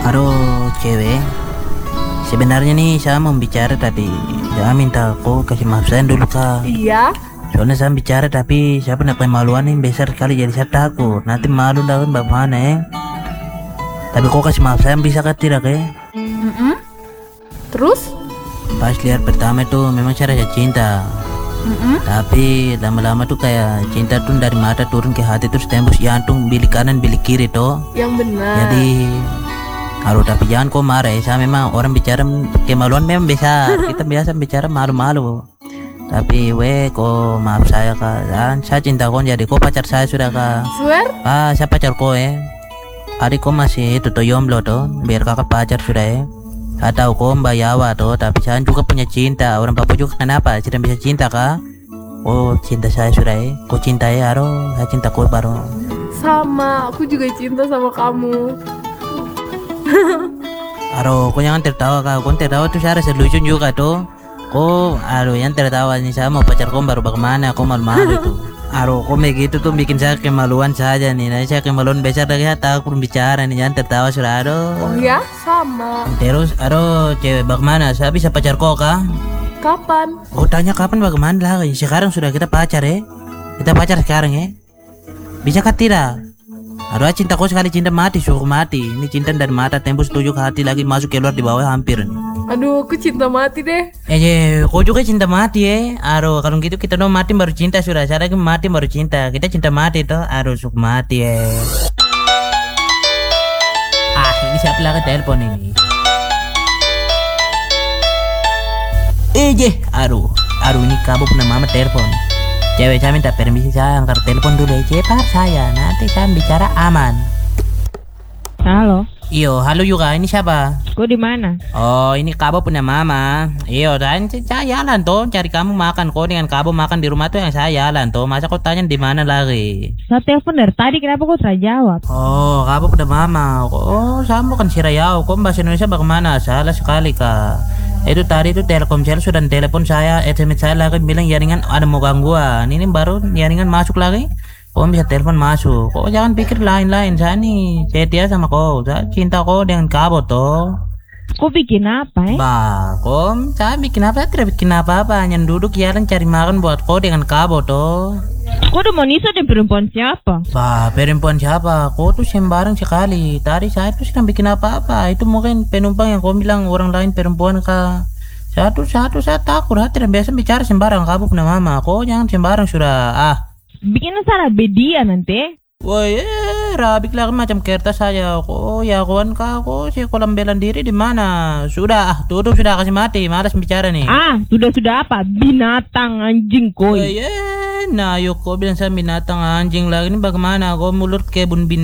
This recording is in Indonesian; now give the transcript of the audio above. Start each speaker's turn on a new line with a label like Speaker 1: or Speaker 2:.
Speaker 1: Aduh, cewek. Sebenarnya nih saya mau bicara tapi saya minta kau kasih maaf saya dulu kak.
Speaker 2: Iya,
Speaker 1: Soalnya saya bicara tapi saya punya kemaluan yang besar sekali jadi saya takut nanti malu dah kan bagaimana ya. Tapi kau kasih maaf saya bisa kah tidak ya?
Speaker 2: mm-mm. Terus?
Speaker 1: Pas lihat pertama itu memang saya rasa cinta.
Speaker 2: Mm-mm.
Speaker 1: Tapi lama-lama tuh kayak cinta tuh dari mata turun ke hati terus tembus jantung bilik kanan bilik kiri toh.
Speaker 2: Yang benar.
Speaker 1: Jadi aduh tapi jangan kau marah ya. Saya memang orang bicara kemaluan memang besar. Kita biasa bicara malu-malu. Tapi kau maaf saya kak. Dan saya cinta kau jadi kau pacar saya sudah kak.
Speaker 2: Swear?
Speaker 1: Saya pacar kau ya. Adik kau masih itu tuh jomblo tuh. Biar kakak pacar sudah ya. Saya tahu kau Mbak Yawa tuh. Tapi saya juga punya cinta. Orang Papua juga kenapa? Tidak bisa cinta kak. Oh cinta saya sudah ya. Kau cinta ya aduh. Saya cinta kau baru.
Speaker 2: Sama, aku juga cinta sama kamu.
Speaker 1: Aduh, kau jangan tertawa kak. Kau tertawa tuh saya rasa lucu juga tuh. Kau, aduh, yang tertawa nih saya mau pacar kau baru bagaimana? Kau malu-malu tuh. Aduh, kau begitu tuh bikin saya kemaluan saja nih. Nanti saya kemaluan besar lagi saya takut bicara nih. Jangan tertawa sudah. Aduh.
Speaker 2: Oh ya, sama.
Speaker 1: Terus, aduh, cewek bagaimana? Saya bisa pacar kau kak?
Speaker 2: Kapan?
Speaker 1: Oh tanya kapan bagaimana lah? Sekarang sudah kita pacar ya. Kita pacar sekarang ya. Bisa kah tidak? Aduh cinta kau sekali cinta mati suruh mati. Ini cinta dari mata tembus tujuh ke hati lagi masuk keluar di bawah hampir nih.
Speaker 2: Aduh, aku cinta mati deh.
Speaker 1: Kau juga cinta mati ya. Aduh kalau gitu kita no mati baru cinta sudah. Saya lagi mati baru cinta. Kita cinta mati toh. Aduh suka mati ya. Ini siapa lagi telepon ini? Aduh ini kabur punya mama telepon. Cewek saya minta permisi saya angkat telepon dulu ya cepat saya nanti saya bicara aman.
Speaker 3: Halo,
Speaker 1: Iyo halo juga ini siapa?
Speaker 3: kau di mana?
Speaker 1: Oh ini Kabo punya mama. Iyo dan saya jalan tuh cari kamu makan kau dengan Kabo makan di rumah tuh yang saya jalan tuh masa kau tanya di mana lagi?
Speaker 3: Saya telepon dari tadi, kenapa kau tidak jawab?
Speaker 1: Oh Kabo punya mama. Oh saya bukan si Rayau. Kau bahasa Indonesia bagaimana? Salah sekali kak. Itu tadi itu Telkomsel sudah telepon saya SMS saya lagi bilang jaringan ada mau gangguan. Ini baru jaringan masuk lagi. Kau bisa telepon masuk. Kau jangan pikir lain-lain. Saya nih setia sama kau. Saya cinta kau dengan Kabo toh.
Speaker 3: Kau bikin apa
Speaker 1: Bah, kom, saya bikin apa? Saya tidak bikin apa-apa. Hanya duduk jalan cari makan buat kau dengan Kabo toh.
Speaker 3: Kau udah mau nisah dengan perempuan siapa?
Speaker 1: Bah, perempuan siapa? Kau tuh sembarang sekali. Tadi saya tuh sedang bikin apa-apa. Itu mungkin penumpang yang kau bilang orang lain perempuan kah? Satu saya takut. Saya tidak biasa bicara sembarang. Kamu punya mama. Kau jangan sembarang sudah.
Speaker 3: Bikin salah bedia nanti.
Speaker 1: Woi, rabik lagi macam kertas saja. Kau ya kawan kau si kolam bela diri di mana? Sudah, tutup sudah kasih mati. Malas bicara nih.
Speaker 3: Sudah apa? Binatang anjing koi.
Speaker 1: Nah, yuk kau bilang saya binatang anjing lagi. Ini bagaimana? Kau mulut kebun binatang.